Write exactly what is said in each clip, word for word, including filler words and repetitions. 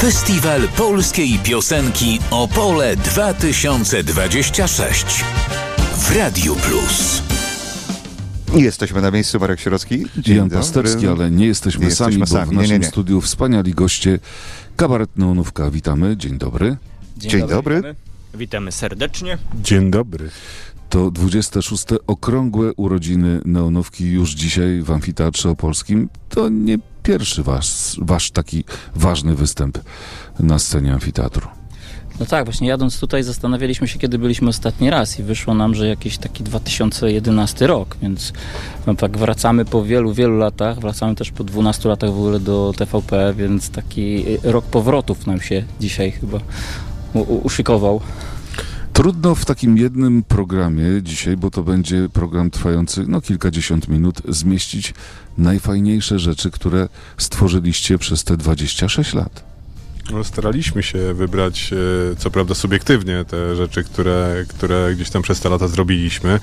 Festiwal Polskiej Piosenki Opole dwa tysiące dwadzieścia sześć w Radiu Plus. Jesteśmy na miejscu, Marek Sierocki. Jan Pasterski, ale nie jesteśmy, nie sami, jesteśmy bo sami. w naszym nie, nie, nie. studiu wspaniali goście. Kabaret Neonówka, witamy. Dzień dobry. Dzień, Dzień dobry. dobry. Witamy. Witamy serdecznie. Dzień dobry. To dwudzieste szóste okrągłe urodziny Neonówki już dzisiaj w Amfiteatrze Opolskim. To nie pierwszy wasz, wasz taki ważny występ na scenie amfiteatru. No tak, właśnie jadąc tutaj zastanawialiśmy się, kiedy byliśmy ostatni raz i wyszło nam, że jakiś taki dwa tysiące jedenasty rok, więc no tak wracamy po wielu, wielu latach, wracamy też po dwunastu latach w ogóle do T V P, więc taki rok powrotów nam się dzisiaj chyba u- u- uszykował. Trudno w takim jednym programie dzisiaj, bo to będzie program trwający no kilkadziesiąt minut, zmieścić najfajniejsze rzeczy, które stworzyliście przez te dwadzieścia sześć lat. No, staraliśmy się wybrać, co prawda subiektywnie, te rzeczy, które, które gdzieś tam przez te lata zrobiliśmy.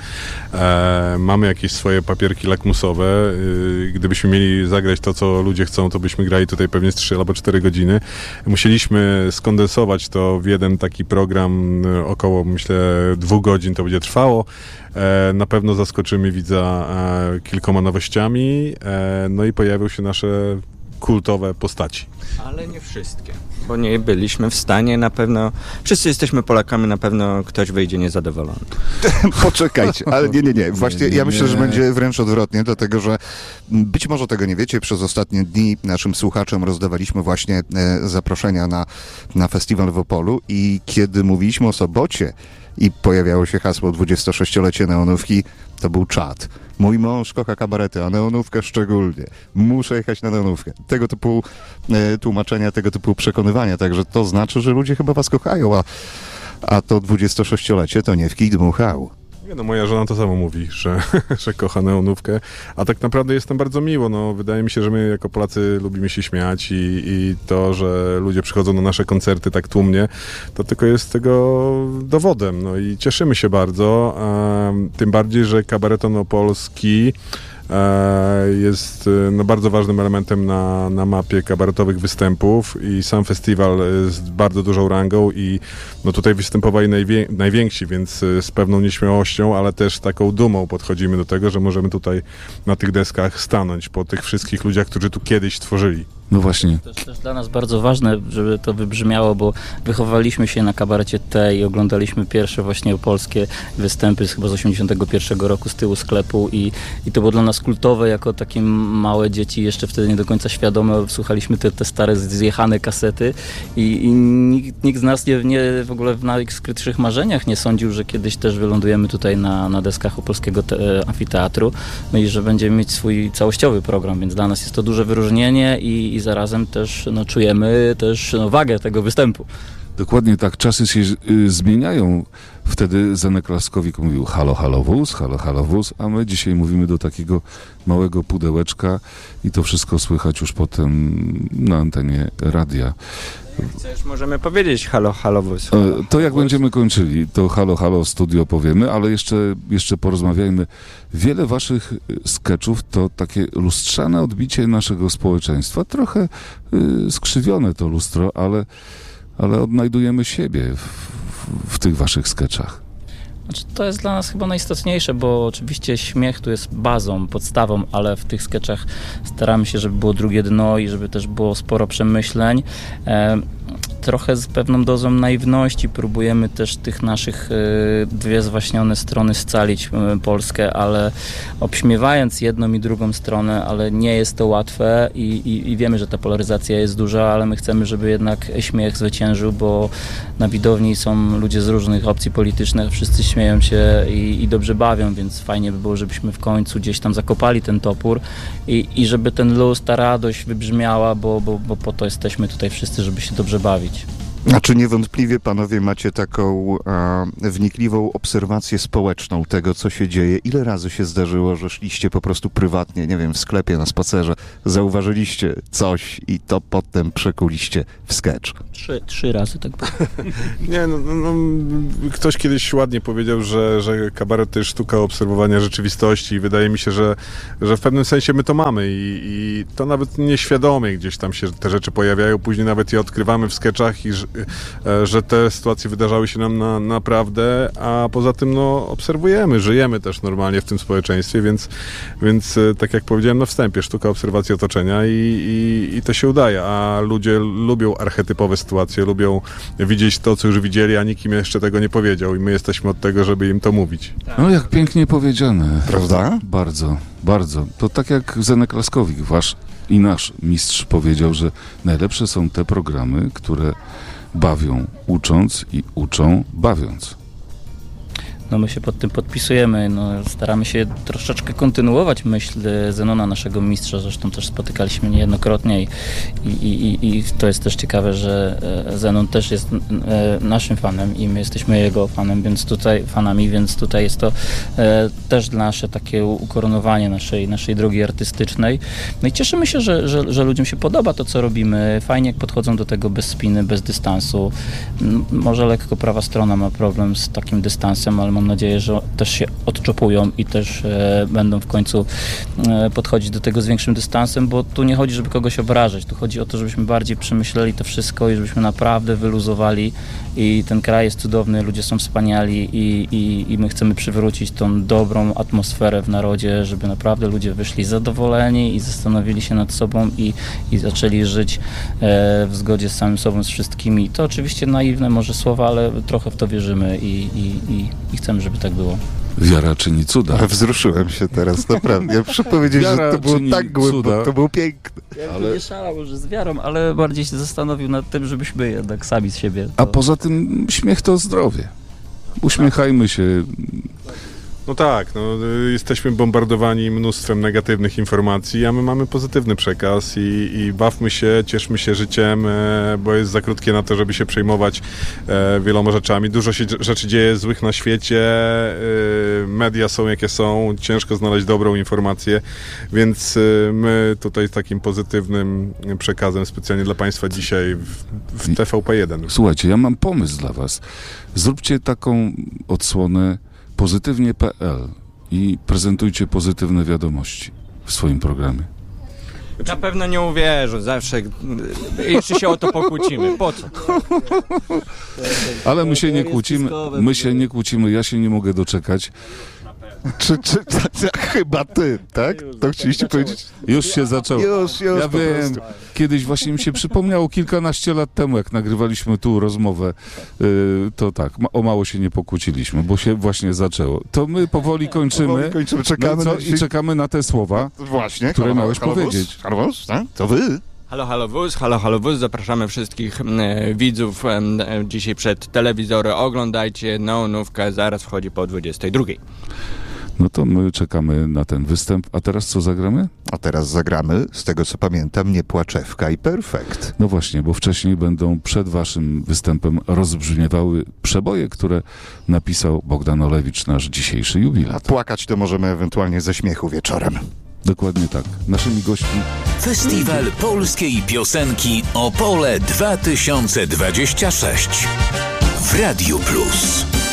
E, mamy jakieś swoje papierki lakmusowe. E, gdybyśmy mieli zagrać to, co ludzie chcą, to byśmy grali tutaj pewnie z trzy albo cztery godziny. Musieliśmy skondensować to w jeden taki program, około, myślę, dwóch godzin to będzie trwało. E, na pewno zaskoczymy widza e, kilkoma nowościami. E, no i pojawią się nasze kultowe postaci. Ale nie wszystkie, bo nie byliśmy w stanie, na pewno, wszyscy jesteśmy Polakami, na pewno ktoś wyjdzie niezadowolony. Poczekajcie, ale nie, nie, nie. Właśnie Nie, nie, ja myślę, że nie. będzie wręcz odwrotnie, dlatego że być może tego nie wiecie, przez ostatnie dni naszym słuchaczom rozdawaliśmy właśnie e, zaproszenia na, na festiwal w Opolu i kiedy mówiliśmy o sobocie i pojawiało się hasło dwudziestosześciolecie Neonówki, to był czat. Mój mąż kocha kabarety, a Neonówkę szczególnie. Muszę jechać na Neonówkę. Tego typu e, tłumaczenia, tego typu przekonywania. Także to znaczy, że ludzie chyba was kochają, a, a to dwudziestosześciolecie to nie w kij dmuchał. Nie, no moja żona to samo mówi, że, że kocha Neonówkę, a tak naprawdę jest tam bardzo miło. No, wydaje mi się, że my jako Polacy lubimy się śmiać i, i to, że ludzie przychodzą na nasze koncerty tak tłumnie, to tylko jest tego dowodem. No i cieszymy się bardzo, a, tym bardziej, że kabareton opolski jest no, bardzo ważnym elementem na, na mapie kabaretowych występów i sam festiwal z bardzo dużą rangą i no, tutaj występowali najwię, najwięksi, więc z pewną nieśmiałością, ale też taką dumą podchodzimy do tego, że możemy tutaj na tych deskach stanąć po tych wszystkich ludziach, którzy tu kiedyś tworzyli. No właśnie. To jest też dla nas bardzo ważne, żeby to wybrzmiało, bo wychowaliśmy się na kabarecie T i oglądaliśmy pierwsze właśnie polskie występy z chyba z osiemdziesiątego pierwszego roku z tyłu sklepu i, i to było dla nas kultowe, jako takie małe dzieci, jeszcze wtedy nie do końca świadome, słuchaliśmy te, te stare zjechane kasety i, i nikt, nikt z nas nie, nie w ogóle w najskrytszych marzeniach nie sądził, że kiedyś też wylądujemy tutaj na, na deskach opolskiego te, amfiteatru, no i że będziemy mieć swój całościowy program, więc dla nas jest to duże wyróżnienie i, i zarazem też no, czujemy też no, wagę tego występu. Dokładnie tak, czasy się y, zmieniają. Wtedy Zenek Laskowik mówił halo, halo wóz, halo, halo wóz, a my dzisiaj mówimy do takiego małego pudełeczka i to wszystko słychać już potem na antenie radia. Chcesz, możemy powiedzieć halo, halo wóz. E, to jak będziemy kończyli, to halo, halo studio powiemy, ale jeszcze, jeszcze porozmawiajmy. Wiele waszych skeczów to takie lustrzane odbicie naszego społeczeństwa. Trochę y, skrzywione to lustro, ale, ale odnajdujemy siebie w, w, w tych waszych skeczach. Znaczy, to jest dla nas chyba najistotniejsze, bo oczywiście śmiech tu jest bazą, podstawą, ale w tych skeczach staramy się, żeby było drugie dno i żeby też było sporo przemyśleń. E, trochę z pewną dozą naiwności próbujemy też tych naszych e, dwie zwaśnione strony scalić e, Polskę, ale obśmiewając jedną i drugą stronę, ale nie jest to łatwe i, i, i wiemy, że ta polaryzacja jest duża, ale my chcemy, żeby jednak śmiech zwyciężył, bo na widowni są ludzie z różnych opcji politycznych, wszyscy śmieją się i, i dobrze bawią, więc fajnie by było, żebyśmy w końcu gdzieś tam zakopali ten topór i, i żeby ten luz, ta radość wybrzmiała, bo, bo, bo po to jesteśmy tutaj wszyscy, żeby się dobrze bawić. A czy niewątpliwie panowie macie taką a, wnikliwą obserwację społeczną tego, co się dzieje? Ile razy się zdarzyło, że szliście po prostu prywatnie, nie wiem, w sklepie, na spacerze, zauważyliście coś i to potem przekuliście w sketch? Trzy, trzy razy tak było. Nie, no, no, no, ktoś kiedyś ładnie powiedział, że, że kabaret to jest sztuka obserwowania rzeczywistości i wydaje mi się, że, że w pewnym sensie my to mamy i, i to nawet nieświadomie gdzieś tam się te rzeczy pojawiają, później nawet je odkrywamy w skeczach i że, że te sytuacje wydarzały się nam na, naprawdę, a poza tym no, obserwujemy, żyjemy też normalnie w tym społeczeństwie, więc, więc tak jak powiedziałem na wstępie, sztuka obserwacji otoczenia i, i, i to się udaje, a ludzie lubią archetypowe sytuacje, lubią widzieć to, co już widzieli, a nikt im jeszcze tego nie powiedział i my jesteśmy od tego, żeby im to mówić. No jak pięknie powiedziane. Prawda? Bardzo, bardzo. To tak jak Zenek Laskowik, wasz i nasz mistrz powiedział, że najlepsze są te programy, które bawią ucząc i uczą bawiąc. No my się pod tym podpisujemy, no, staramy się troszeczkę kontynuować myśl Zenona, naszego mistrza, zresztą też spotykaliśmy niejednokrotnie i, i, i, i to jest też ciekawe, że Zenon też jest naszym fanem i my jesteśmy jego fanem, więc tutaj, fanami, więc tutaj jest to też nasze takie ukoronowanie naszej, naszej drogi artystycznej. No i cieszymy się, że, że, że ludziom się podoba to, co robimy. Fajnie, jak podchodzą do tego bez spiny, bez dystansu. Może lekko prawa strona ma problem z takim dystansem, ale mam nadzieję, że też się odczopują i też e, będą w końcu e, podchodzić do tego z większym dystansem, bo tu nie chodzi, żeby kogoś obrażać, tu chodzi o to, żebyśmy bardziej przemyśleli to wszystko i żebyśmy naprawdę wyluzowali i ten kraj jest cudowny, ludzie są wspaniali i, i, i my chcemy przywrócić tą dobrą atmosferę w narodzie, żeby naprawdę ludzie wyszli zadowoleni i zastanowili się nad sobą i, i zaczęli żyć e, w zgodzie z samym sobą, z wszystkimi. To oczywiście naiwne może słowa, ale trochę w to wierzymy i, i, i, i chcemy, żeby tak było. Wiara czyni cuda. Ale wzruszyłem się teraz, naprawdę. Ja muszę powiedzieć, Wiara że to było czyni tak głęboko, cuda. to było piękne. Ja Ale- nie szalał może z wiarą, ale bardziej się zastanowił nad tym, żebyśmy jednak sami z siebie. A to- poza tym śmiech to zdrowie. Uśmiechajmy się. No tak, no, y, jesteśmy bombardowani mnóstwem negatywnych informacji, a my mamy pozytywny przekaz i, i bawmy się, cieszmy się życiem, e, bo jest za krótkie na to, żeby się przejmować e, wieloma rzeczami. Dużo się dż- rzeczy dzieje złych na świecie, e, media są jakie są, ciężko znaleźć dobrą informację, więc e, my tutaj z takim pozytywnym przekazem specjalnie dla Państwa dzisiaj w, w T V P jeden. Słuchajcie, ja mam pomysł dla was. Zróbcie taką odsłonę pozytywnie kropka p l i prezentujcie pozytywne wiadomości w swoim programie. Na pewno nie uwierzą, zawsze jeszcze się o to pokłócimy. Po co? Ale my się nie kłócimy, my się nie kłócimy, ja się nie mogę doczekać. Czy, czy, chyba ty, tak? To chcieliście powiedzieć? Już się zaczęło. Już, już Ja po wiem, prostu. kiedyś właśnie mi się przypomniało kilkanaście lat temu, jak nagrywaliśmy tu rozmowę, yy, to tak, ma, o mało się nie pokłóciliśmy, bo się właśnie zaczęło. To my powoli kończymy, Powoli kończymy, czekamy no co, na i czekamy na te słowa. Właśnie. które halo, miałeś halo, powiedzieć. Halo, halo, tak? To wy. Halo, halo wóz, halo, halo wóz, zapraszamy wszystkich e, widzów e, e, dzisiaj przed telewizory. Oglądajcie Neonówkę, zaraz wchodzi po dwudziestej drugiej. No to my czekamy na ten występ. A teraz co zagramy? A teraz zagramy, z tego co pamiętam, Niepłaczewka i Perfekt. No właśnie, bo wcześniej będą przed waszym występem rozbrzmiewały przeboje, które napisał Bogdan Olewicz, nasz dzisiejszy A jubilat. płakać to możemy ewentualnie ze śmiechu wieczorem. Dokładnie tak. Naszymi gośćmi Festiwal Polskiej Piosenki Opole dwa tysiące dwadzieścia sześć w Radiu Plus.